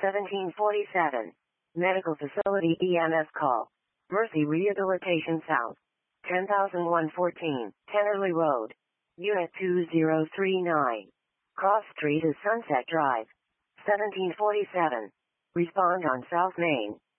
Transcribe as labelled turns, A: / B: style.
A: 1747. Medical Facility EMS call. Mercy Rehabilitation South. 10114, Tennerly Road. Unit 2039. Cross Street is Sunset Drive. 1747. Respond on South Main.